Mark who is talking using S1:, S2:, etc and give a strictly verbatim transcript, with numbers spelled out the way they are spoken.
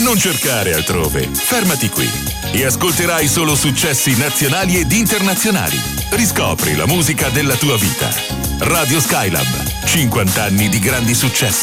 S1: Non cercare altrove, fermati qui e ascolterai solo successi nazionali ed internazionali. Riscopri la musica della tua vita. Radio Skylab, cinquanta anni di grandi successi.